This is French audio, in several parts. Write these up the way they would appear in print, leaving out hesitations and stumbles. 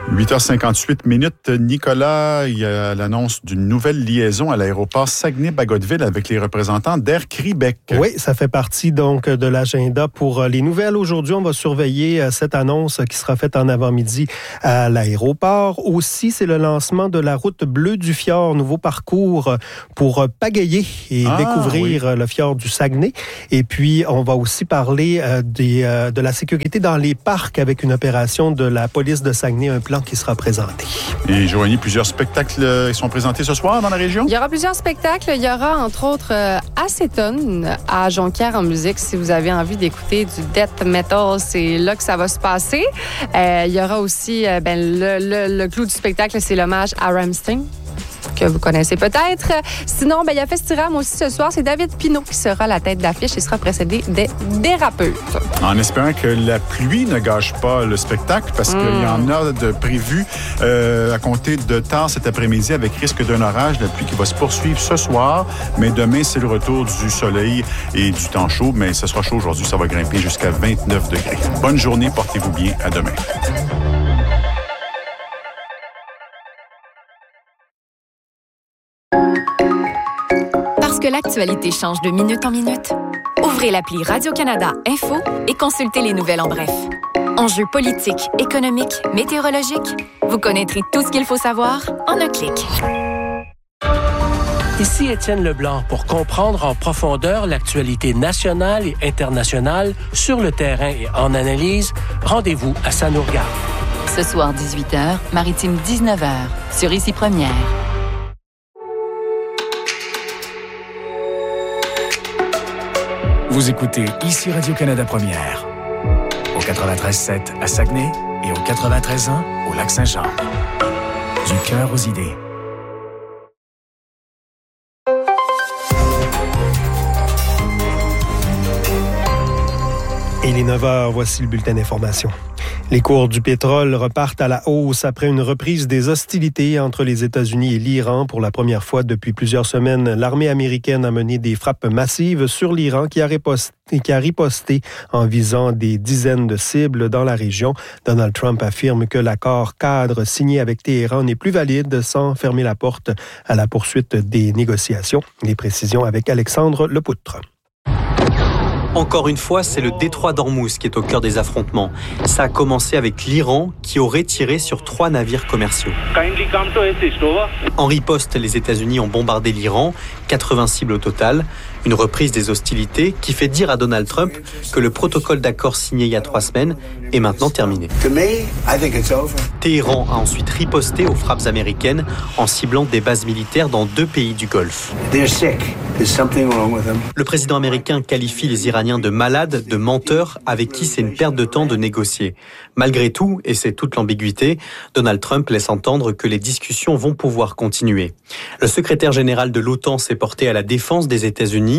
8h58. Nicolas, il y a l'annonce d'une nouvelle liaison à l'aéroport Saguenay-Bagotville avec les représentants d'Air Québec. Oui, ça fait partie donc de l'agenda pour les nouvelles. Aujourd'hui, on va surveiller cette annonce qui sera faite en avant-midi à l'aéroport. Aussi, c'est le lancement de la route bleue du fjord, nouveau parcours pour pagayer et découvrir le fjord du Saguenay. Et puis, on va aussi parler de la sécurité dans les parcs avec une opération de la police de Saguenay, un plan qui sera présenté. Et Joanie, plusieurs spectacles sont présentés ce soir dans la région? Il y aura plusieurs spectacles. Il y aura entre autres Acétone à Jonquière en musique. Si vous avez envie d'écouter du death metal, c'est là que ça va se passer. Il y aura aussi le clou du spectacle, c'est l'hommage à Rammstein, que vous connaissez peut-être. Sinon, il y a Festiram aussi ce soir. C'est David Pinault qui sera la tête d'affiche. Il sera précédé des thérapeutes. En espérant que la pluie ne gâche pas le spectacle, parce qu'il y en a de prévu à compter de tard cet après-midi avec risque d'un orage. La pluie qui va se poursuivre ce soir, mais demain, c'est le retour du soleil et du temps chaud. Mais ce sera chaud aujourd'hui. Ça va grimper jusqu'à 29 degrés. Bonne journée. Portez-vous bien. À demain. Parce que l'actualité change de minute en minute, ouvrez l'appli Radio-Canada Info et consultez les nouvelles en bref. Enjeux politiques, économiques, météorologiques, vous connaîtrez tout ce qu'il faut savoir en un clic. Ici Étienne Leblanc pour comprendre en profondeur l'actualité nationale et internationale sur le terrain et en analyse. Rendez-vous à Ça nous regarde. Ce soir 18h, Maritime 19h, sur Ici Première. Vous écoutez Ici Radio-Canada Première, au 93.7 à Saguenay et au 93.1 au Lac-Saint-Jean. Du cœur aux idées. Et les 9h, voici le bulletin d'information. Les cours du pétrole repartent à la hausse après une reprise des hostilités entre les États-Unis et l'Iran. Pour la première fois depuis plusieurs semaines, l'armée américaine a mené des frappes massives sur l'Iran qui a riposté en visant des dizaines de cibles dans la région. Donald Trump affirme que l'accord cadre signé avec Téhéran n'est plus valide sans fermer la porte à la poursuite des négociations. Les précisions avec Alexandre Lepoutre. Encore une fois, c'est le détroit d'Ormuz qui est au cœur des affrontements. Ça a commencé avec l'Iran qui aurait tiré sur 3 navires commerciaux. En riposte, les États-Unis ont bombardé l'Iran, 80 cibles au total. Une reprise des hostilités qui fait dire à Donald Trump que le protocole d'accord signé il y a 3 semaines est maintenant terminé. Téhéran a ensuite riposté aux frappes américaines en ciblant des bases militaires dans 2 pays du Golfe. Le président américain qualifie les Iraniens de malades, de menteurs, avec qui c'est une perte de temps de négocier. Malgré tout, et c'est toute l'ambiguïté, Donald Trump laisse entendre que les discussions vont pouvoir continuer. Le secrétaire général de l'OTAN s'est porté à la défense des États-Unis,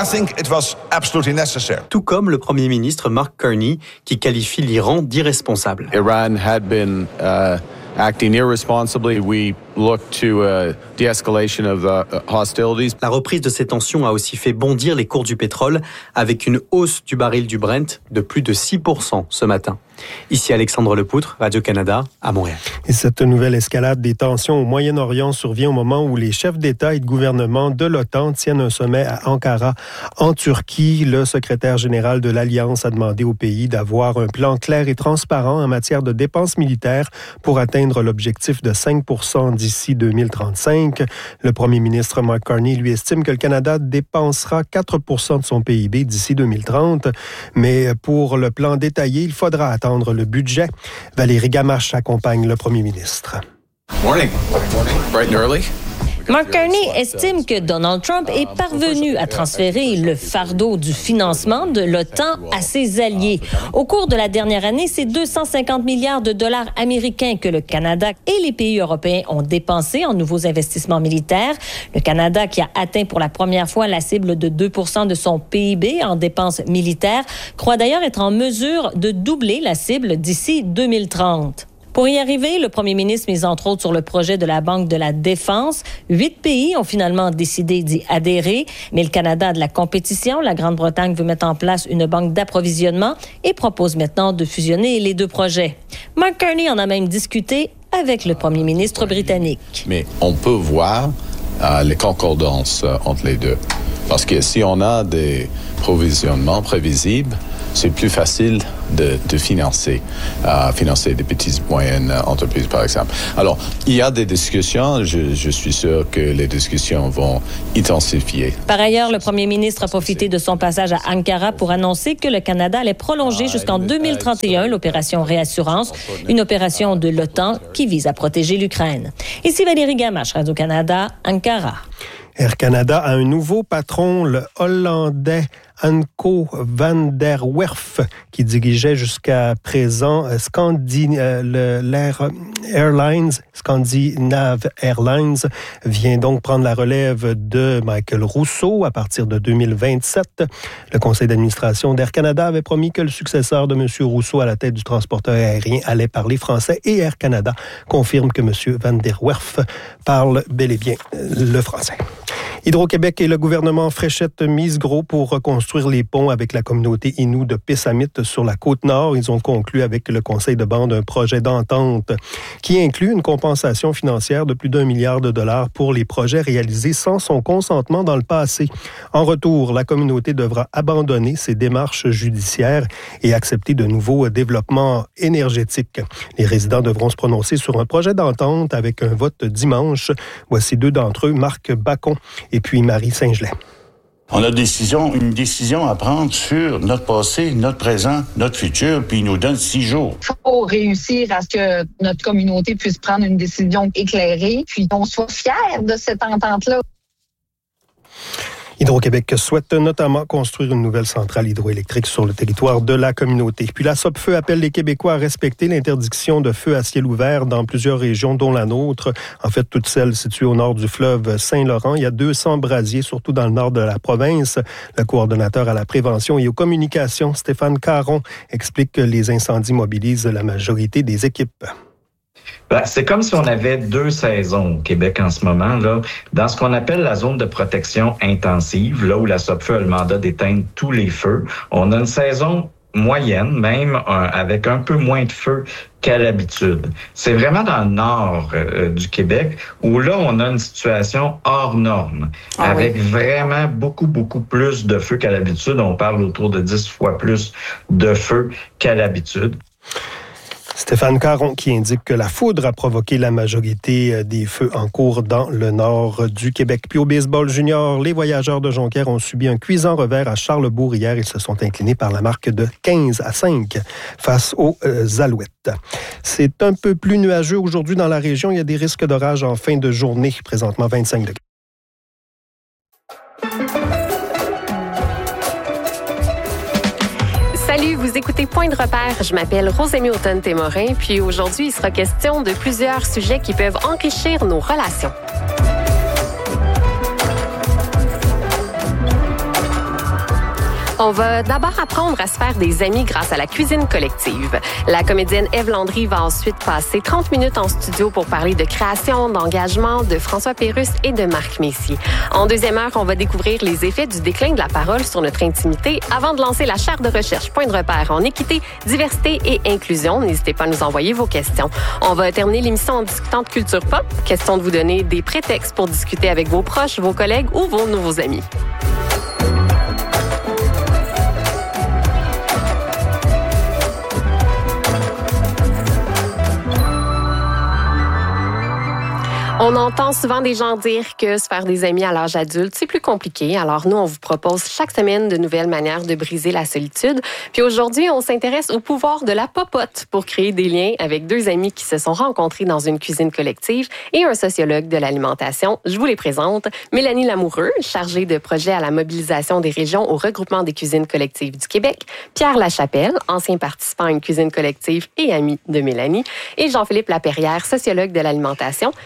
tout comme le premier ministre Mark Carney, qui qualifie l'Iran d'irresponsable. Iran had been acting irresponsibly. We look to de-escalation of hostilities. La reprise de ces tensions a aussi fait bondir les cours du pétrole avec une hausse du baril du Brent de plus de 6% ce matin. Ici Alexandre Lepoutre, Radio-Canada, à Montréal. Et cette nouvelle escalade des tensions au Moyen-Orient survient au moment où les chefs d'État et de gouvernement de l'OTAN tiennent un sommet à Ankara, en Turquie. Le secrétaire général de l'Alliance a demandé au pays d'avoir un plan clair et transparent en matière de dépenses militaires pour atteindre l'objectif de 5% d'ici 2035. Le premier ministre Mark Carney lui estime que le Canada dépensera 4% de son PIB d'ici 2030. Mais pour le plan détaillé, il faudra attendre le budget. Valérie Gamache accompagne le premier ministre. Morning. Bright and early. Mark Carney estime que Donald Trump est parvenu à transférer le fardeau du financement de l'OTAN à ses alliés. Au cours de la dernière année, c'est 250 milliards de dollars américains que le Canada et les pays européens ont dépensés en nouveaux investissements militaires. Le Canada, qui a atteint pour la première fois la cible de 2% de son PIB en dépenses militaires, croit d'ailleurs être en mesure de doubler la cible d'ici 2030. Pour y arriver, le premier ministre mise entre autres sur le projet de la Banque de la Défense. 8 pays ont finalement décidé d'y adhérer, mais le Canada a de la compétition. La Grande-Bretagne veut mettre en place une banque d'approvisionnement et propose maintenant de fusionner les deux projets. Mark Carney en a même discuté avec le premier ministre britannique. Mais on peut voir les concordances entre les deux. Parce que si on a des provisionnements prévisibles, c'est plus facile de financer des petites et moyennes entreprises, par exemple. Alors, il y a des discussions. Je suis sûr que les discussions vont intensifier. Par ailleurs, le premier ministre a profité de son passage à Ankara pour annoncer que le Canada allait prolonger jusqu'en 2031 l'opération Réassurance, une opération de l'OTAN qui vise à protéger l'Ukraine. Ici Valérie Gamache, Radio-Canada, Ankara. Air Canada a un nouveau patron, le Hollandais Anko van der Werf, qui dirigeait jusqu'à présent l'Air Airlines, Scandinave Airlines, vient donc prendre la relève de Michael Rousseau à partir de 2027. Le conseil d'administration d'Air Canada avait promis que le successeur de M. Rousseau à la tête du transporteur aérien allait parler français et Air Canada confirme que M. van der Werf parle bel et bien le français. Hydro-Québec et le gouvernement Fréchette misent gros pour reconstruire les ponts avec la communauté Innu de Pessamit sur la Côte-Nord. Ils ont conclu avec le conseil de bande un projet d'entente qui inclut une compensation financière de plus d'1 milliard de dollars pour les projets réalisés sans son consentement dans le passé. En retour, la communauté devra abandonner ses démarches judiciaires et accepter de nouveaux développements énergétiques. Les résidents devront se prononcer sur un projet d'entente avec un vote dimanche. Voici 2 d'entre eux, Marc Bacon et puis Marie Saint-Gelais. On a une décision à prendre sur notre passé, notre présent, notre futur, puis il nous donne 6 jours. Il faut réussir à ce que notre communauté puisse prendre une décision éclairée, puis qu'on soit fiers de cette entente-là. Hydro-Québec souhaite notamment construire une nouvelle centrale hydroélectrique sur le territoire de la communauté. Puis la Sopfeu appelle les Québécois à respecter l'interdiction de feux à ciel ouvert dans plusieurs régions, dont la nôtre. En fait, toutes celles situées au nord du fleuve Saint-Laurent. Il y a 200 brasiers, surtout dans le nord de la province. Le coordonnateur à la prévention et aux communications, Stéphane Caron, explique que les incendies mobilisent la majorité des équipes. C'est comme si on avait 2 saisons au Québec en ce moment, là, dans ce qu'on appelle la zone de protection intensive, là où la Sopfeu a le mandat d'éteindre tous les feux. On a une saison moyenne, même avec un peu moins de feux qu'à l'habitude. C'est vraiment dans le nord du Québec où là, on a une situation hors norme, avec vraiment beaucoup plus de feux qu'à l'habitude. On parle autour de 10 fois plus de feux qu'à l'habitude. Stéphane Caron qui indique que la foudre a provoqué la majorité des feux en cours dans le nord du Québec. Puis au baseball junior, les Voyageurs de Jonquière ont subi un cuisant revers à Charlesbourg hier. Ils se sont inclinés par la marque de 15-5 face aux Alouettes. C'est un peu plus nuageux aujourd'hui dans la région. Il y a des risques d'orage en fin de journée, présentement 25 degrés. Salut, vous écoutez Point de repère. Je m'appelle Rosémie Automne-Témorin, puis aujourd'hui, il sera question de plusieurs sujets qui peuvent enrichir nos relations. On va d'abord apprendre à se faire des amis grâce à la cuisine collective. La comédienne Ève Landry va ensuite passer 30 minutes en studio pour parler de création, d'engagement de François Pérusse et de Marc Messier. En deuxième heure, on va découvrir les effets du déclin de la parole sur notre intimité avant de lancer la chaire de recherche Point de repère en équité, diversité et inclusion. N'hésitez pas à nous envoyer vos questions. On va terminer l'émission en discutant de culture pop. Question de vous donner des prétextes pour discuter avec vos proches, vos collègues ou vos nouveaux amis. On entend souvent des gens dire que se faire des amis à l'âge adulte, c'est plus compliqué. Alors nous, on vous propose chaque semaine de nouvelles manières de briser la solitude. Puis aujourd'hui, on s'intéresse au pouvoir de la popote pour créer des liens avec 2 amis qui se sont rencontrés dans une cuisine collective et un sociologue de l'alimentation. Je vous les présente. Mélanie Lamoureux, chargée de projet à la mobilisation des régions au regroupement des cuisines collectives du Québec. Pierre Lachapelle, ancien participant à une cuisine collective et ami de Mélanie. Et Jean-Philippe Laperrière, sociologue de l'alimentation, directeur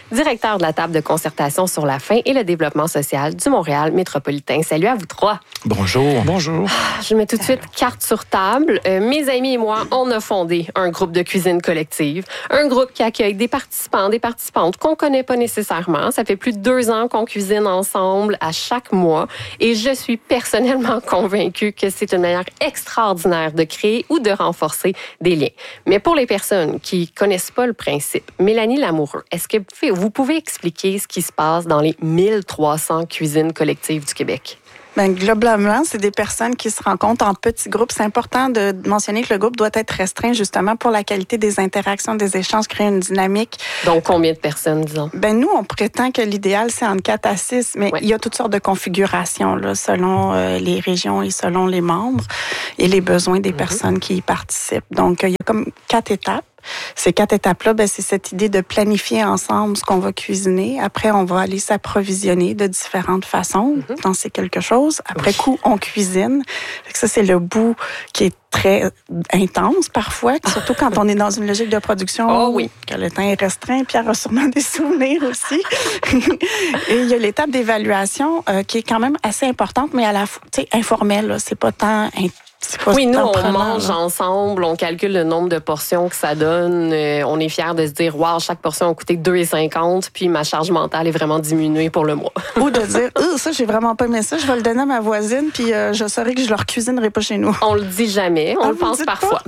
directeur de la table de concertation sur la faim et le développement social du Montréal métropolitain. Salut à vous trois. Bonjour. Bonjour. Je mets tout de suite carte sur table. Mes amis et moi, on a fondé un groupe de cuisine collective. Un groupe qui accueille des participants, des participantes qu'on connaît pas nécessairement. Ça fait plus de 2 ans qu'on cuisine ensemble à chaque mois. Et je suis personnellement convaincue que c'est une manière extraordinaire de créer ou de renforcer des liens. Mais pour les personnes qui connaissent pas le principe, Mélanie Lamoureux, est-ce que vous pouvez expliquer ce qui se passe dans les 1300 cuisines collectives du Québec? Bien, globalement, c'est des personnes qui se rencontrent en petits groupes. C'est important de mentionner que le groupe doit être restreint justement pour la qualité des interactions, des échanges, créer une dynamique. Donc, combien de personnes, disons? Ben nous, on prétend que l'idéal, c'est entre 4 à 6, mais il y a toutes sortes de configurations là, selon les régions et selon les membres et les besoins des personnes qui y participent. Donc, il y a comme 4 étapes. Ces 4 étapes-là, ben, c'est cette idée de planifier ensemble ce qu'on va cuisiner. Après, on va aller s'approvisionner de différentes façons, lancer quelque chose. Après coup, on cuisine. Ça, c'est le bout qui est très intense parfois, surtout quand on est dans une logique de production que le temps est restreint. Pierre a sûrement des souvenirs aussi. Et il y a l'étape d'évaluation qui est quand même assez importante, mais à la fois informelle. Là, c'est pas tant nous, on mange ensemble, on calcule le nombre de portions que ça donne. On est fiers de se dire, wow, chaque portion a coûté 2,50, puis ma charge mentale est vraiment diminuée pour le mois. Ou de dire, ça, j'ai vraiment pas aimé ça, je vais le donner à ma voisine, puis je saurai que je leur cuisinerai pas chez nous. On le dit jamais, on le pense parfois.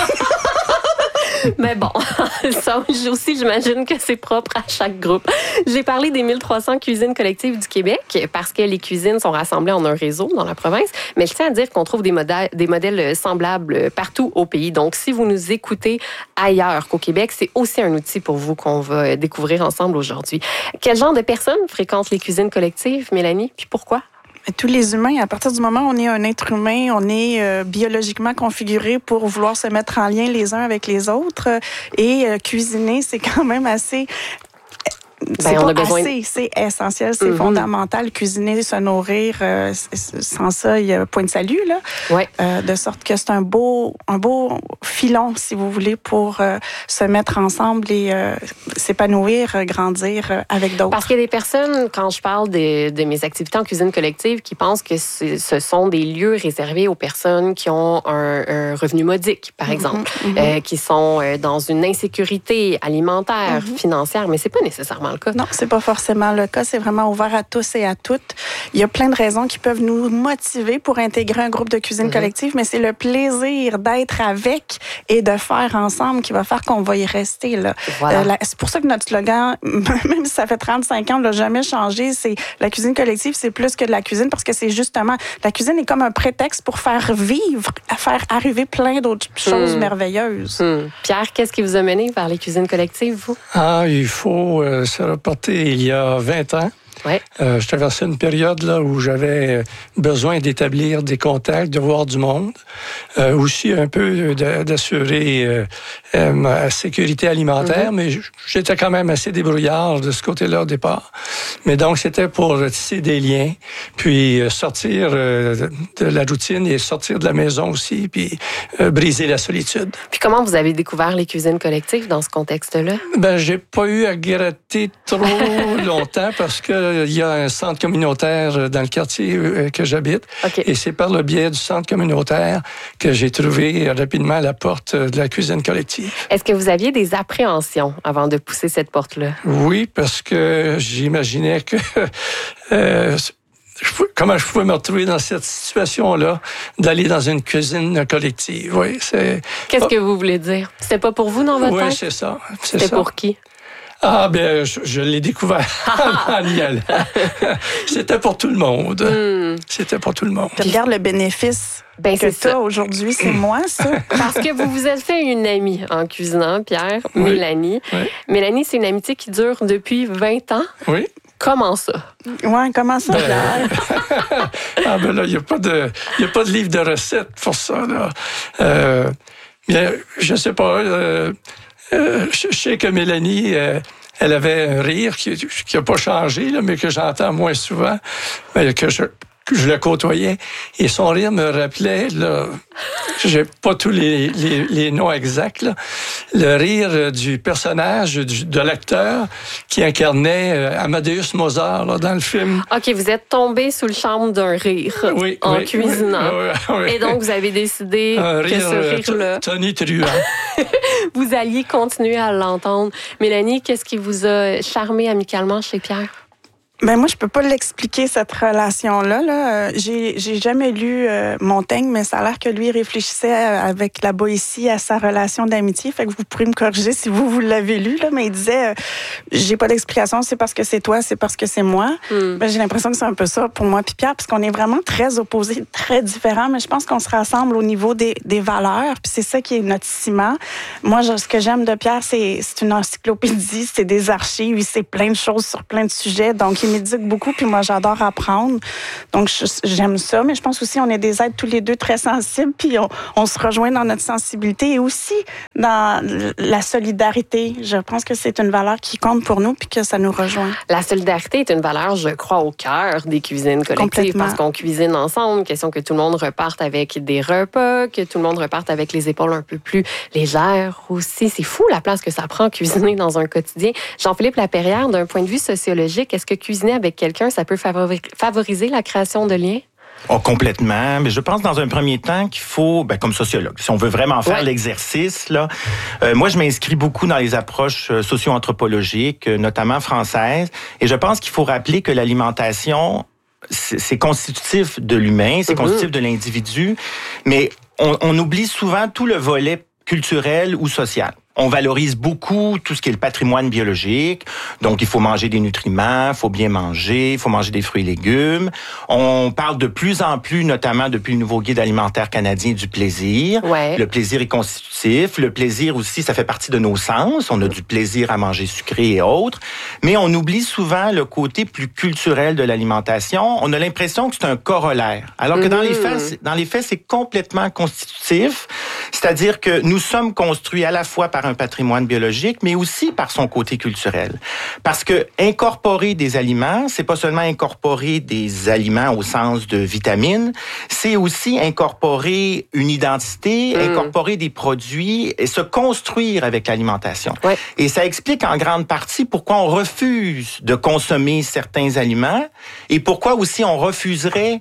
Mais bon, ça aussi, j'imagine que c'est propre à chaque groupe. J'ai parlé des 1300 cuisines collectives du Québec parce que les cuisines sont rassemblées en un réseau dans la province, mais je tiens à dire qu'on trouve des modèles semblables partout au pays. Donc, si vous nous écoutez ailleurs qu'au Québec, c'est aussi un outil pour vous qu'on va découvrir ensemble aujourd'hui. Quel genre de personnes fréquentent les cuisines collectives, Mélanie, puis pourquoi? Tous les humains, à partir du moment où on est un être humain, on est biologiquement configuré pour vouloir se mettre en lien les uns avec les autres. Et cuisiner, c'est quand même assez... C'est essentiel, c'est fondamental. Cuisiner, se nourrir, sans ça, il y a point de salut, là. Ouais. De sorte que c'est un beau filon, si vous voulez, pour se mettre ensemble et s'épanouir, grandir avec d'autres. Parce qu'il y a des personnes, quand je parle de mes activités en cuisine collective, qui pensent que ce sont des lieux réservés aux personnes qui ont un revenu modique, par exemple, qui sont dans une insécurité alimentaire, financière, mais c'est pas nécessairement le cas. Non, c'est pas forcément le cas. C'est vraiment ouvert à tous et à toutes. Il y a plein de raisons qui peuvent nous motiver pour intégrer un groupe de cuisine collective, mais c'est le plaisir d'être avec et de faire ensemble qui va faire qu'on va y rester. Là. Voilà. C'est pour ça que notre slogan, même si ça fait 35 ans, on ne l'a jamais changé, c'est la cuisine collective, c'est plus que de la cuisine parce que c'est justement, la cuisine est comme un prétexte pour faire vivre, faire arriver plein d'autres choses merveilleuses. Pierre, qu'est-ce qui vous a mené vers les cuisines collectives, vous? Il faut se reporter il y a 20 ans. Ouais. Je traversais une période là où j'avais besoin d'établir des contacts, de voir du monde, aussi un peu d'assurer ma sécurité alimentaire, mais j'étais quand même assez débrouillard de ce côté-là au départ. Mais donc, c'était pour tisser des liens, puis sortir de la routine et sortir de la maison aussi, puis briser la solitude. Puis comment vous avez découvert les cuisines collectives dans ce contexte-là? J'ai pas eu à gratter trop longtemps parce que il y a un centre communautaire dans le quartier que j'habite. Okay. Et c'est par le biais du centre communautaire que j'ai trouvé rapidement la porte de la cuisine collective. Est-ce que vous aviez des appréhensions avant de pousser cette porte-là? Oui, parce que j'imaginais que... comment je pouvais me retrouver dans cette situation-là, d'aller dans une cuisine collective. Oui, c'est... Qu'est-ce que vous voulez dire? C'était pas pour vous dans votre tête? Oui, c'est ça. C'était pour qui? Je l'ai découvert en y allant. C'était pour tout le monde. C'était pour tout le monde. Puis regarde le bénéfice que tu as aujourd'hui, c'est moi, ça. Parce que vous vous êtes fait une amie en cuisinant, Pierre, Mélanie. Oui. Mélanie, c'est une amitié qui dure depuis 20 ans. Oui. Comment ça? Oui, comment ça, Pierre? Là, il n'y a pas de livre de recettes pour ça, là. Je sais pas... je sais que Mélanie, elle avait un rire qui n'a pas changé, là, mais que j'entends moins souvent, mais que je le côtoyais et son rire me rappelait, là, j'ai pas tous les noms exacts, là, le rire du personnage, de l'acteur qui incarnait Amadeus Mozart là, dans le film. OK, vous êtes tombé sous le charme d'un rire en cuisinant. Oui. Et donc, vous avez décidé que ce rire-là... Tony Truant. Vous alliez continuer à l'entendre. Mélanie, qu'est-ce qui vous a charmé amicalement chez Pierre? Ben moi, je peux pas l'expliquer, cette relation-là. Là. J'ai jamais lu Montaigne, mais ça a l'air que lui réfléchissait avec la Boétie à sa relation d'amitié. Fait que vous pourrez me corriger si vous l'avez lu, là, mais il disait j'ai pas d'explication, c'est parce que c'est toi, c'est parce que c'est moi. Ben, j'ai l'impression que c'est un peu ça pour moi puis Pierre, parce qu'on est vraiment très opposés, très différents, mais je pense qu'on se rassemble au niveau des valeurs, puis c'est ça qui est notre ciment. Moi, ce que j'aime de Pierre, c'est une encyclopédie, c'est des archives, il sait plein de choses sur plein de sujets, donc il m'éduque beaucoup, puis moi, j'adore apprendre. Donc, j'aime ça, mais je pense aussi on est des êtres tous les deux très sensibles, puis on se rejoint dans notre sensibilité et aussi dans la solidarité. Je pense que c'est une valeur qui compte pour nous, puis que ça nous rejoint. La solidarité est une valeur, je crois, au cœur des cuisines collectives, parce qu'on cuisine ensemble, question que tout le monde reparte avec des repas, que tout le monde reparte avec les épaules un peu plus légères aussi. C'est fou la place que ça prend cuisiner dans un quotidien. Jean-Philippe Laperrière, d'un point de vue sociologique, est-ce que cuisiner avec quelqu'un, ça peut favoriser la création de liens? Oh, complètement. Mais je pense dans un premier temps qu'il faut, comme sociologue, si on veut vraiment faire l'exercice, là, moi je m'inscris beaucoup dans les approches socio-anthropologiques, notamment françaises, et je pense qu'il faut rappeler que l'alimentation, c'est constitutif de l'humain, c'est constitutif de l'individu, mais on oublie souvent tout le volet culturel ou social. On valorise beaucoup tout ce qui est le patrimoine biologique. Donc, il faut manger des nutriments, il faut bien manger, il faut manger des fruits et légumes. On parle de plus en plus, notamment depuis le nouveau guide alimentaire canadien, du plaisir. Ouais. Le plaisir est constitutif. Le plaisir aussi, ça fait partie de nos sens. On a du plaisir à manger sucré et autres. Mais on oublie souvent le côté plus culturel de l'alimentation. On a l'impression que c'est un corollaire. Alors que dans les faits, c'est complètement constitutif. C'est-à-dire que nous sommes construits à la fois par un patrimoine biologique, mais aussi par son côté culturel. Parce que incorporer des aliments, c'est pas seulement incorporer des aliments au sens de vitamines, c'est aussi incorporer une identité, incorporer des produits et se construire avec l'alimentation. Ouais. Et ça explique en grande partie pourquoi on refuse de consommer certains aliments et pourquoi aussi on refuserait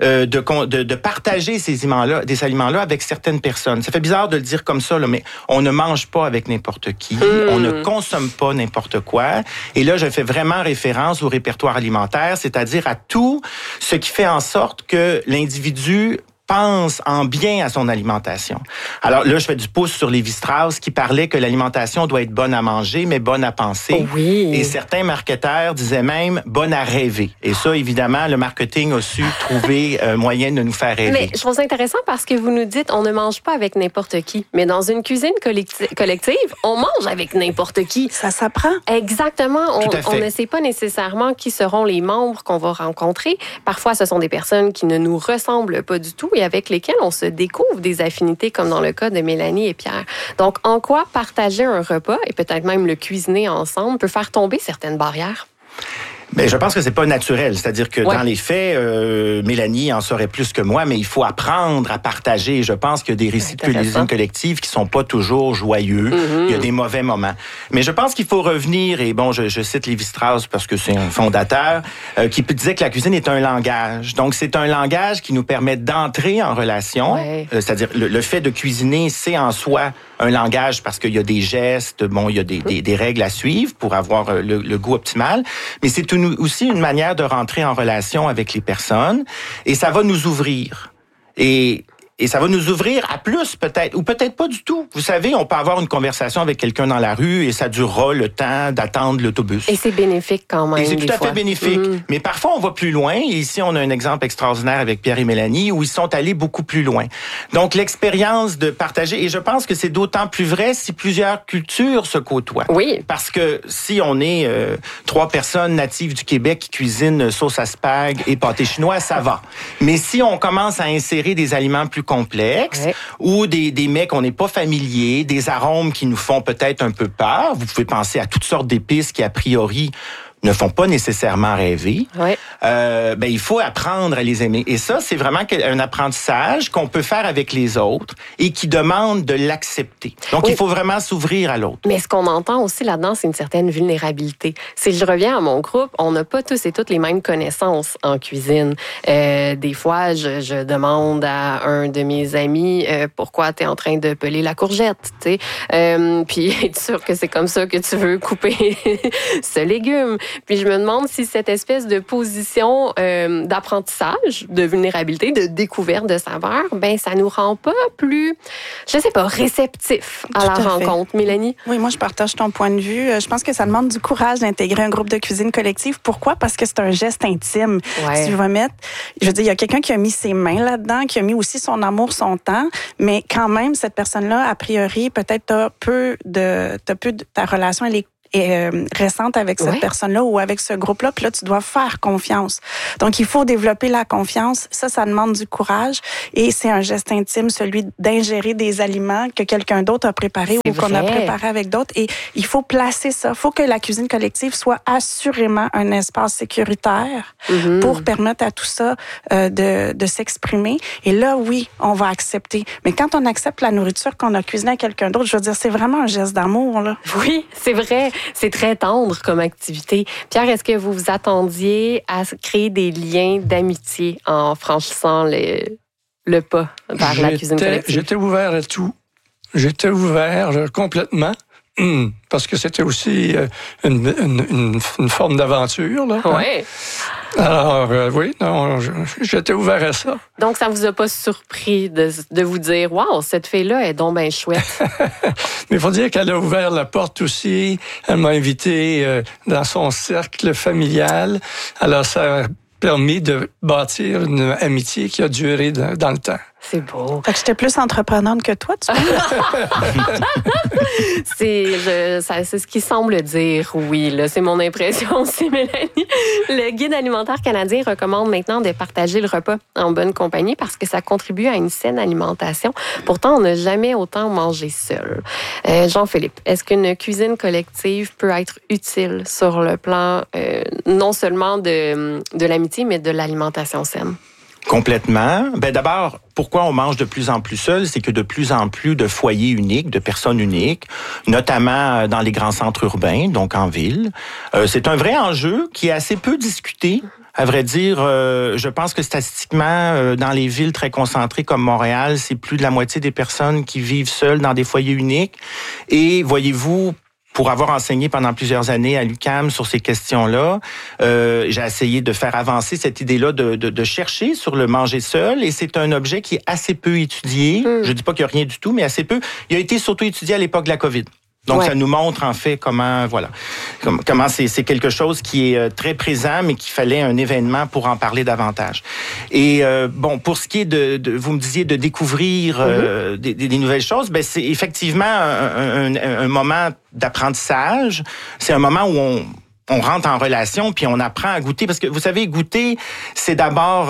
de partager ces aliments-là avec certaines personnes. Ça fait bizarre de le dire comme ça, là, mais on ne mange pas avec n'importe qui, on ne consomme pas n'importe quoi. Et là, je fais vraiment référence au répertoire alimentaire, c'est-à-dire à tout ce qui fait en sorte que l'individu pense en bien à son alimentation. Alors là, je fais du pouce sur Lévi-Strauss qui parlait que l'alimentation doit être bonne à manger, mais bonne à penser. Oui. Et certains marketeurs disaient même bonne à rêver. Et ça, évidemment, le marketing a su trouver moyen de nous faire rêver. Mais je trouve ça intéressant parce que vous nous dites on ne mange pas avec n'importe qui. Mais dans une cuisine collective, on mange avec n'importe qui. Ça s'apprend. Exactement. On ne sait pas nécessairement qui seront les membres qu'on va rencontrer. Parfois, ce sont des personnes qui ne nous ressemblent pas du tout et avec lesquels on se découvre des affinités, comme dans le cas de Mélanie et Pierre. Donc, en quoi partager un repas et peut-être même le cuisiner ensemble peut faire tomber certaines barrières? Ben, je pense que c'est pas naturel. C'est-à-dire que dans les faits, Mélanie en saurait plus que moi, mais il faut apprendre à partager. Je pense qu'il y a des récits de cuisine collective qui sont pas toujours joyeux. Il y a des mauvais moments. Mais je pense qu'il faut revenir, et bon, je cite Lévi-Strauss parce que c'est un fondateur, qui disait que la cuisine est un langage. Donc, c'est un langage qui nous permet d'entrer en relation. C'est-à-dire, le fait de cuisiner, c'est en soi un langage parce qu'il y a des gestes, bon, il y a des règles à suivre pour avoir le goût optimal. Mais c'est aussi une manière de rentrer en relation avec les personnes et ça va nous ouvrir. Et ça va nous ouvrir à plus peut-être, ou peut-être pas du tout. Vous savez, on peut avoir une conversation avec quelqu'un dans la rue et ça durera le temps d'attendre l'autobus. Et c'est bénéfique quand même. Et c'est tout à fait bénéfique. Mais parfois, on va plus loin. Et ici, on a un exemple extraordinaire avec Pierre et Mélanie où ils sont allés beaucoup plus loin. Donc, l'expérience de partager, et je pense que c'est d'autant plus vrai si plusieurs cultures se côtoient. Oui. Parce que si on est 3 personnes natives du Québec qui cuisinent sauce à spag et pâté chinois, ça va. Mais si on commence à insérer des aliments plus complexes ou des mets qu'on n'est pas familiers, des arômes qui nous font peut-être un peu peur. Vous pouvez penser à toutes sortes d'épices qui, a priori, ne font pas nécessairement rêver, il faut apprendre à les aimer. Et ça, c'est vraiment un apprentissage qu'on peut faire avec les autres et qui demande de l'accepter. Donc, il faut vraiment s'ouvrir à l'autre. Mais ce qu'on entend aussi là-dedans, c'est une certaine vulnérabilité. Si je reviens à mon groupe, on n'a pas tous et toutes les mêmes connaissances en cuisine. Des fois, je demande à un de mes amis pourquoi tu es en train de peler la courgette, tu sais. Puis, es-tu sûr que c'est comme ça que tu veux couper ce légume? Puis je me demande si cette espèce de position d'apprentissage, de vulnérabilité, de découverte de saveur, ça nous rend pas plus, je sais pas, réceptifs à la rencontre. Mélanie? Oui, moi, je partage ton point de vue. Je pense que ça demande du courage d'intégrer un groupe de cuisine collective. Pourquoi? Parce que c'est un geste intime. Si je veux dire, il y a quelqu'un qui a mis ses mains là-dedans, qui a mis aussi son amour, son temps, mais quand même, cette personne-là, a priori, peut-être ta relation, elle est récente avec cette personne-là ou avec ce groupe-là, puis là, tu dois faire confiance. Donc, il faut développer la confiance. Ça demande du courage et c'est un geste intime, celui d'ingérer des aliments que quelqu'un d'autre a préparés ou qu'on a préparés avec d'autres. Et il faut placer ça. Il faut que la cuisine collective soit assurément un espace sécuritaire pour permettre à tout ça de s'exprimer. Et là, oui, on va accepter. Mais quand on accepte la nourriture qu'on a cuisinée à quelqu'un d'autre, je veux dire, c'est vraiment un geste d'amour, là. Oui, c'est vrai. C'est très tendre comme activité. Pierre, est-ce que vous vous attendiez à créer des liens d'amitié en franchissant le pas vers la cuisine collective? J'étais ouvert à tout. J'étais ouvert complètement. Parce que c'était aussi une forme d'aventure, là. Oui. Alors, oui, non, j'étais ouvert à ça. Donc, ça vous a pas surpris de vous dire, waouh, cette fille-là est donc bien chouette. Mais il faut dire qu'elle a ouvert la porte aussi. Elle m'a invité dans son cercle familial. Alors, ça a permis de bâtir une amitié qui a duré dans le temps. C'est beau. Fait que j'étais plus entreprenante que toi, tu c'est ce qui semble dire, oui. Là, c'est mon impression aussi, Mélanie. Le Guide alimentaire canadien recommande maintenant de partager le repas en bonne compagnie parce que ça contribue à une saine alimentation. Pourtant, on n'a jamais autant mangé seul. Jean-Philippe, est-ce qu'une cuisine collective peut être utile sur le plan non seulement de l'amitié, mais de l'alimentation saine? Complètement. D'abord, pourquoi on mange de plus en plus seul? C'est que de plus en plus de foyers uniques, de personnes uniques, notamment dans les grands centres urbains, donc en ville. C'est un vrai enjeu qui est assez peu discuté. À vrai dire, je pense que statistiquement, dans les villes très concentrées comme Montréal, c'est plus de la moitié des personnes qui vivent seules dans des foyers uniques. Et voyez-vous, pour avoir enseigné pendant plusieurs années à l'UQAM sur ces questions-là, j'ai essayé de faire avancer cette idée-là de chercher sur le manger seul, et c'est un objet qui est assez peu étudié. Je dis pas qu'il y a rien du tout, mais assez peu. Il a été surtout étudié à l'époque de la COVID. Donc, ça nous montre, en fait, comment c'est quelque chose qui est très présent, mais qu'il fallait un événement pour en parler davantage. Et, pour ce qui est vous me disiez de découvrir des nouvelles choses, c'est effectivement un moment d'apprentissage. C'est un moment où on rentre en relation puis on apprend à goûter, parce que vous savez, goûter, c'est d'abord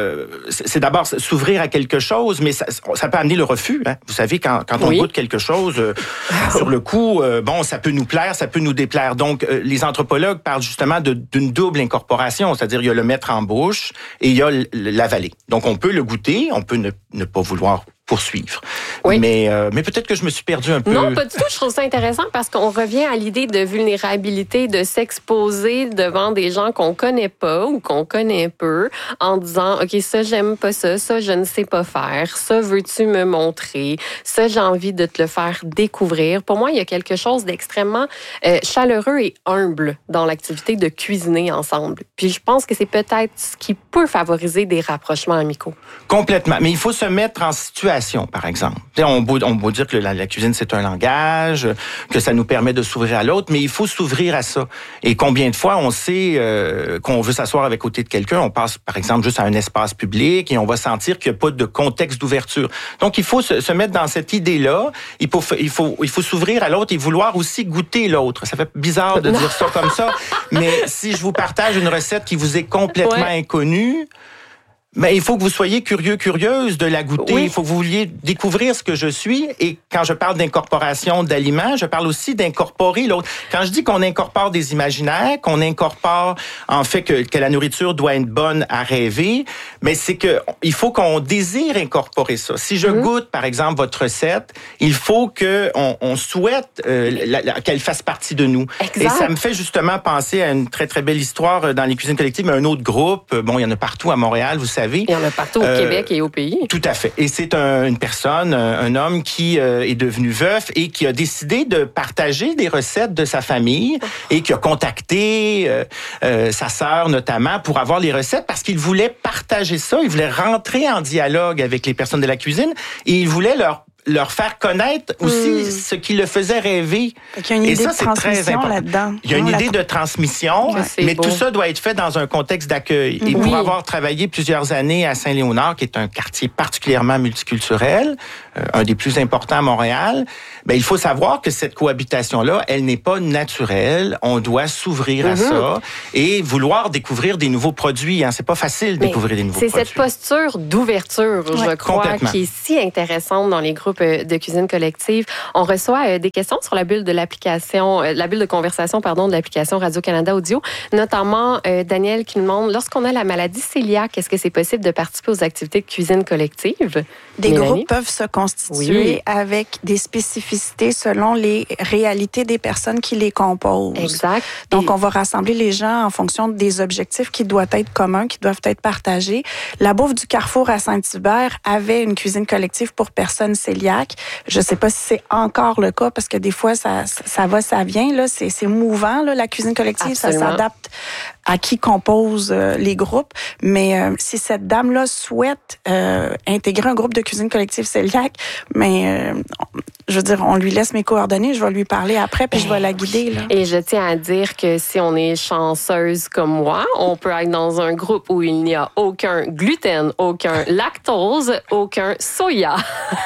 s'ouvrir à quelque chose, mais ça peut amener le refus, hein. Vous savez, quand on goûte quelque chose, sur le coup, ça peut nous plaire, ça peut nous déplaire. Donc, les anthropologues parlent justement d'une double incorporation, c'est-à-dire il y a le mettre en bouche et il y a l'avaler. Donc, on peut le goûter, on peut ne pas vouloir poursuivre. Oui. Mais peut-être que je me suis perdu un peu. Non, pas du tout. Je trouve ça intéressant parce qu'on revient à l'idée de vulnérabilité, de s'exposer devant des gens qu'on connaît pas ou qu'on connaît peu, en disant, OK, ça, j'aime pas ça, ça, je ne sais pas faire, ça, veux-tu me montrer, ça, j'ai envie de te le faire découvrir. Pour moi, il y a quelque chose d'extrêmement chaleureux et humble dans l'activité de cuisiner ensemble. Puis je pense que c'est peut-être ce qui peut favoriser des rapprochements amicaux. Complètement. Mais il faut se mettre en situation, par exemple. On peut dire que la cuisine, c'est un langage, que ça nous permet de s'ouvrir à l'autre, mais il faut s'ouvrir à ça. Et combien de fois on sait qu'on veut s'asseoir avec côté de quelqu'un, on passe, par exemple, juste à un espace public et on va sentir qu'il n'y a pas de contexte d'ouverture. Donc, il faut se mettre dans cette idée-là. Il faut s'ouvrir à l'autre et vouloir aussi goûter l'autre. Ça fait bizarre de dire ça comme ça, mais si je vous partage une recette qui vous est complètement inconnue, Mais il faut que vous soyez curieuse de la goûter. Oui. Il faut que vous vouliez découvrir ce que je suis. Et quand je parle d'incorporation d'aliments, je parle aussi d'incorporer l'autre. Quand je dis qu'on incorpore des imaginaires, qu'on incorpore en fait que la nourriture doit être bonne à rêver, mais c'est que il faut qu'on désire incorporer ça. Si je goûte, par exemple, votre recette, il faut que on souhaite qu'elle fasse partie de nous. Exact. Et ça me fait justement penser à une très, très belle histoire dans les cuisines collectives, mais un autre groupe. Bon, il y en a partout à Montréal, vous savez. Il y en a partout au Québec et au pays. Tout à fait. Et c'est une personne, un homme qui est devenu veuf et qui a décidé de partager des recettes de sa famille et qui a contacté sa sœur notamment pour avoir les recettes parce qu'il voulait partager ça, il voulait rentrer en dialogue avec les personnes de la cuisine et il voulait leur faire connaître aussi ce qui le faisait rêver. Il y a une idée de transmission là-dedans. Il y a une idée de transmission, mais beau. tout ça doit être fait dans un contexte d'accueil. Et pour avoir travaillé plusieurs années à Saint-Léonard, qui est un quartier particulièrement multiculturel, un des plus importants à Montréal, ben, il faut savoir que cette cohabitation-là, elle n'est pas naturelle. On doit s'ouvrir à ça et vouloir découvrir des nouveaux produits. Hein. C'est pas facile de découvrir des nouveaux produits. C'est cette posture d'ouverture, je crois, qui est si intéressante dans les groupes de cuisine collective. On reçoit des questions sur la bulle de l'application, la bulle de conversation, pardon, de l'application Radio-Canada Audio, notamment Daniel qui nous demande, lorsqu'on a la maladie cœliaque, est-ce que c'est possible de participer aux activités de cuisine collective? Des groupes peuvent se constituer avec des spécificités selon les réalités des personnes qui les composent. Exact. Donc, on va rassembler les gens en fonction des objectifs qui doivent être communs, qui doivent être partagés. La Bouffe du Carrefour à Saint-Hubert avait une cuisine collective pour personnes cœliaques. Je ne sais pas si c'est encore le cas parce que des fois, ça va, ça vient. Là. C'est mouvant, là, la cuisine collective. Absolument. Ça s'adapte à qui compose les groupes. Mais si cette dame-là souhaite intégrer un groupe de cuisine collective cœliaque, mais je veux dire, on lui laisse mes coordonnées, je vais lui parler après, puis je vais la guider. Là. Et je tiens à dire que si on est chanceuse comme moi, on peut être dans un groupe où il n'y a aucun gluten, aucun lactose, aucun soya.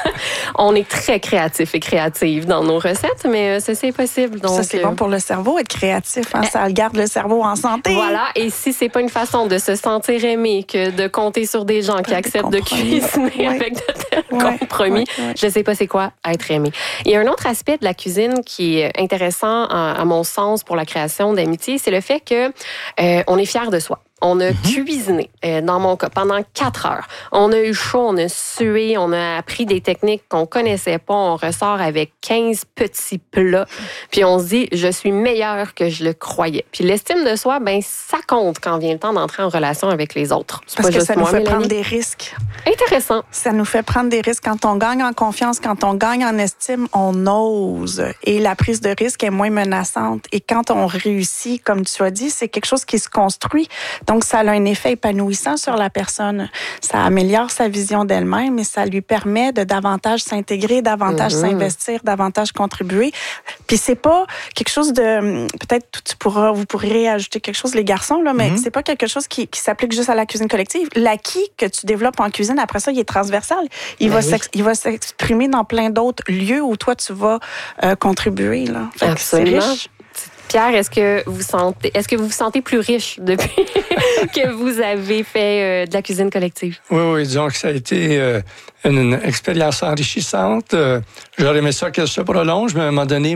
On est très créatif et créative dans nos recettes, mais ça, c'est possible. Donc, ça, c'est bon pour le cerveau, être créatif. Hein? Ça garde le cerveau en santé. Voilà, et si c'est pas une façon de se sentir aimé que de compter sur des gens qui acceptent de cuisiner avec de tels compromis, je sais pas c'est quoi être aimé. Il y a un autre aspect de la cuisine qui est intéressant à mon sens pour la création d'amitié, c'est le fait que on est fier de soi. On a cuisiné, dans mon cas, pendant 4 heures. On a eu chaud, on a sué, on a appris des techniques qu'on connaissait pas. On ressort avec 15 petits plats. Puis on se dit, je suis meilleure que je le croyais. Puis l'estime de soi, ben ça compte quand vient le temps d'entrer en relation avec les autres. C'est parce pas que juste ça nous moi, fait Mélanie. prendre des risques. Intéressant. Ça nous fait prendre des risques. Quand on gagne en confiance, quand on gagne en estime, on ose. Et la prise de risque est moins menaçante. Et quand on réussit, comme tu as dit, c'est quelque chose qui se construit. Donc, ça a un effet épanouissant sur la personne. Ça améliore sa vision d'elle-même et ça lui permet de davantage s'intégrer, davantage s'investir, davantage contribuer. Puis c'est pas quelque chose de... Peut-être vous pourrez ajouter quelque chose, les garçons, là, mais c'est pas quelque chose qui s'applique juste à la cuisine collective. L'acquis que tu développes en cuisine, après ça, il est transversal. Il va s'exprimer dans plein d'autres lieux où toi, tu vas contribuer. Là. Fait que c'est riche. Pierre, est-ce que vous vous sentez plus riche depuis que vous avez fait de la cuisine collective? Oui, disons que ça a été une expérience enrichissante. J'aurais aimé ça qu'elle se prolonge, mais à un moment donné,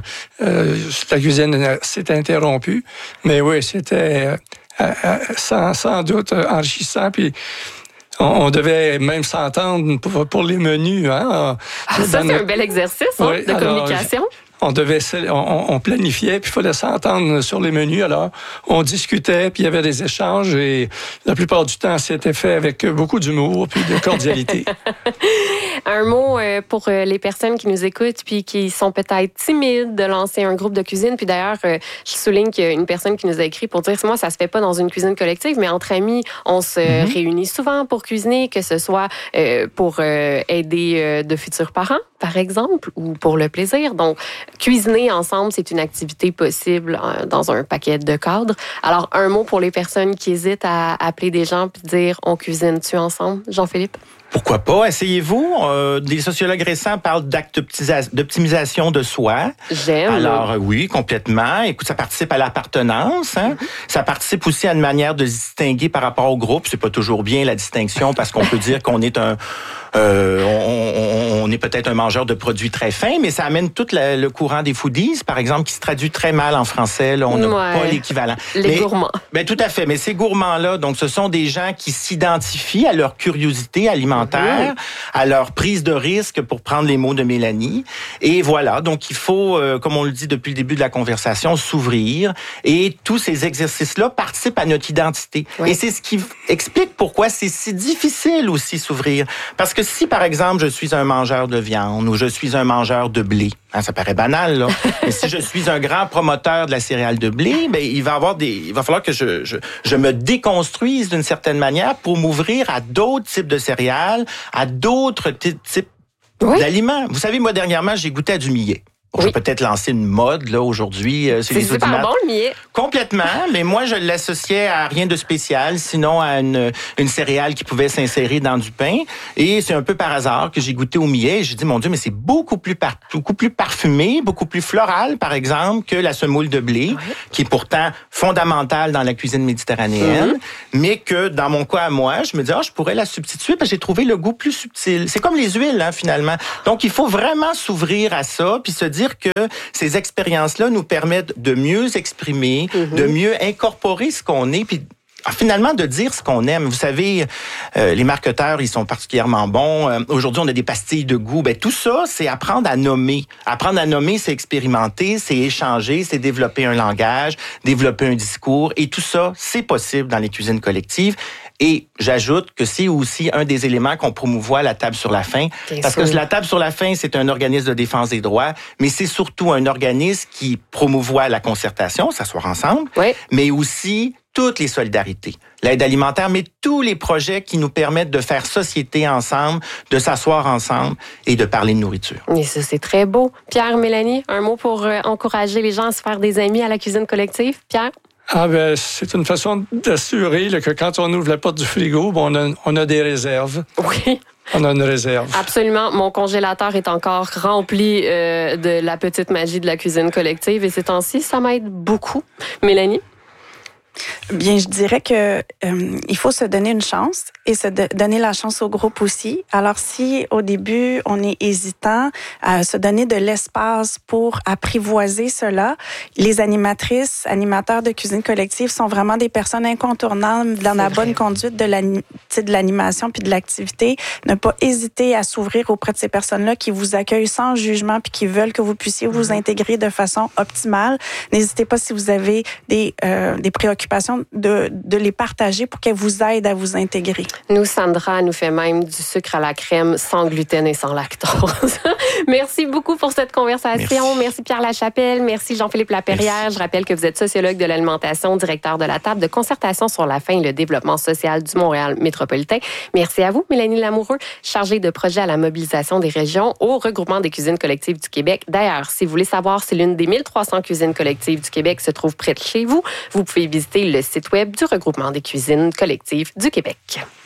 la cuisine s'est interrompue. Mais oui, c'était sans doute enrichissant. Puis on devait même s'entendre pour les menus. Hein? Ça, c'est un bel exercice de communication. On planifiait, puis il fallait s'entendre sur les menus. Alors, on discutait, puis il y avait des échanges, et la plupart du temps, c'était fait avec beaucoup d'humour puis de cordialité. Un mot pour les personnes qui nous écoutent puis qui sont peut-être timides de lancer un groupe de cuisine. Puis d'ailleurs, je souligne qu'il y a une personne qui nous a écrit pour dire, moi, ça se fait pas dans une cuisine collective, mais entre amis, on se réunit souvent pour cuisiner, que ce soit pour aider de futurs parents, par exemple, ou pour le plaisir. Donc, cuisiner ensemble, c'est une activité possible dans un paquet de cadres. Alors, un mot pour les personnes qui hésitent à appeler des gens puis dire, on cuisine-tu ensemble? Jean-Philippe? Pourquoi pas? Essayez-vous. Des sociologues récents parlent d'actes d'optimisation de soi. J'aime. Alors, oui, complètement. Écoute, ça participe à l'appartenance. Hein? Ça participe aussi à une manière de se distinguer par rapport au groupe. C'est pas toujours bien, la distinction, parce qu'on peut dire qu'on est on est peut-être un mangeur de produits très fins, mais ça amène tout le courant des foodies, par exemple, qui se traduit très mal en français. Là, on n'a pas l'équivalent. Les gourmands. Ben, tout à fait. Mais ces gourmands-là, donc, ce sont des gens qui s'identifient à leur curiosité alimentaire, à leur prise de risque, pour prendre les mots de Mélanie. Et voilà. Donc, il faut, comme on le dit depuis le début de la conversation, s'ouvrir. Et tous ces exercices-là participent à notre identité. Oui. Et c'est ce qui explique pourquoi c'est si difficile aussi s'ouvrir. Parce que si, par exemple, je suis un mangeur de viande ou je suis un mangeur de blé, hein, ça paraît banal, là. Mais si je suis un grand promoteur de la céréale de blé, ben, il va falloir que je me déconstruise d'une certaine manière pour m'ouvrir à d'autres types de céréales, à d'autres types d'aliments. Vous savez, moi, dernièrement, j'ai goûté à du millet. Je vais peut-être lancer une mode là aujourd'hui. C'est super bon, le millet. Complètement, mais moi, je l'associais à rien de spécial, sinon à une céréale qui pouvait s'insérer dans du pain. Et c'est un peu par hasard que j'ai goûté au millet. Et j'ai dit, mon Dieu, mais c'est beaucoup plus parfumé, beaucoup plus floral, par exemple, que la semoule de blé, qui est pourtant fondamentale dans la cuisine méditerranéenne, mais que dans mon cas à moi, je me dis, je pourrais la substituer parce que j'ai trouvé le goût plus subtil. C'est comme les huiles, hein, finalement. Donc, il faut vraiment s'ouvrir à ça, puis se dire que ces expériences-là nous permettent de mieux exprimer, de mieux incorporer ce qu'on est, puis finalement de dire ce qu'on aime. Vous savez, les marketeurs, ils sont particulièrement bons. Aujourd'hui, on a des pastilles de goût. Ben, tout ça, c'est apprendre à nommer. Apprendre à nommer, c'est expérimenter, c'est échanger, c'est développer un langage, développer un discours. Et tout ça, c'est possible dans les cuisines collectives. Et j'ajoute que c'est aussi un des éléments qu'on promouvoit à la table sur la faim. Parce que la table sur la faim, c'est un organisme de défense des droits, mais c'est surtout un organisme qui promouvoit la concertation, s'asseoir ensemble, mais aussi toutes les solidarités. L'aide alimentaire, mais tous les projets qui nous permettent de faire société ensemble, de s'asseoir ensemble et de parler de nourriture. Et ça, c'est très beau. Pierre, Mélanie, un mot pour encourager les gens à se faire des amis à la cuisine collective? Pierre? C'est une façon d'assurer que quand on ouvre la porte du frigo, on a des réserves. Oui. On a une réserve. Absolument. Mon congélateur est encore rempli de la petite magie de la cuisine collective et ces temps-ci, ça m'aide beaucoup. Mélanie? Bien, je dirais que il faut se donner une chance et se donner la chance au groupe aussi. Alors, si au début on est hésitant à se donner de l'espace pour apprivoiser cela, les animatrices, animateurs de cuisine collective sont vraiment des personnes incontournables dans la bonne conduite de l'animation puis de l'activité. Ne pas hésiter à s'ouvrir auprès de ces personnes-là qui vous accueillent sans jugement puis qui veulent que vous puissiez vous intégrer de façon optimale. N'hésitez pas si vous avez des préoccupations de les partager pour qu'elles vous aident à vous intégrer. Nous, Sandra nous fait même du sucre à la crème sans gluten et sans lactose. Merci beaucoup pour cette conversation. Merci Pierre Lachapelle. Merci Jean-Philippe Laperrière. Merci. Je rappelle que vous êtes sociologue de l'alimentation, directeur de la table de concertation sur la faim et le développement social du Montréal métropolitain. Merci à vous, Mélanie Lamoureux, chargée de projet à la mobilisation des régions au regroupement des cuisines collectives du Québec. D'ailleurs, si vous voulez savoir si l'une des 1300 cuisines collectives du Québec se trouve près de chez vous, vous pouvez visiter le site web du regroupement des cuisines collectives du Québec.